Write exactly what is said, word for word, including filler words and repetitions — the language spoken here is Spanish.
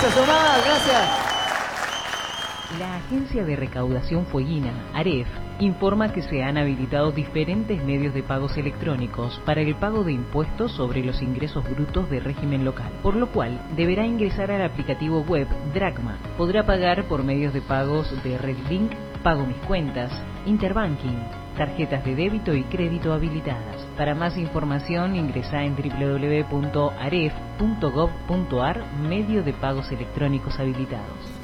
Gracias, Omar, gracias. La Agencia de Recaudación Fueguina, AREF, informa que se han habilitado diferentes medios de pagos electrónicos para el pago de impuestos sobre los ingresos brutos de régimen local, por lo cual deberá ingresar al aplicativo web Dracma. Podrá pagar por medios de pagos de RedLink, Pago Mis Cuentas, Interbanking, tarjetas de débito y crédito habilitadas. Para más información ingresa en doble u doble u doble u punto aref punto gov punto ar, medio de pagos electrónicos habilitados.